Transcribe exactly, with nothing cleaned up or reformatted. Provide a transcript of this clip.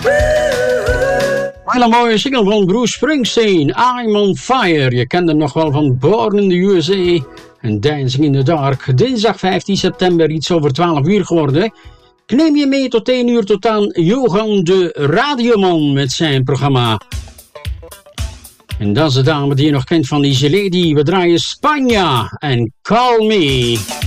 Hele mooie single van Bruce Springsteen, I'm on Fire. Je kent hem nog wel van Born in the U S A en Dancing in the Dark. Dinsdag vijftien september, iets over twaalf uur geworden. Ik neem je mee tot één uur tot aan Johan de Radioman met zijn programma. En dat is de dame die je nog kent van Easy Lady. We draaien Spanja en Call Me.